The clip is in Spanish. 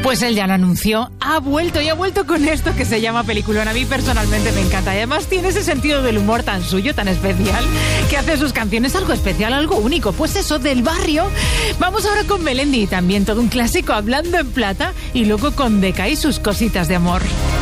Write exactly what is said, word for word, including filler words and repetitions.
Pues él ya lo anunció, ha vuelto y ha vuelto con esto que se llama peliculón. A mí personalmente me encanta y además tiene ese sentido del humor tan suyo, tan especial, que hace sus canciones algo especial, algo único. Pues eso, del barrio. Vamos ahora con Melendi, también todo un clásico, Hablando en Plata, y luego con Decca y sus cositas de amor.